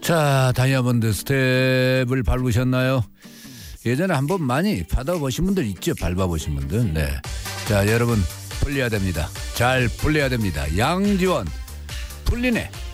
자, 다이아몬드 스텝을 밟으셨나요? 예전에 한번 많이 받아보신 분들 있죠? 밟아보신 분들. 네. 자, 여러분 풀려야 됩니다. 잘 풀려야 됩니다. 양지원 풀리네.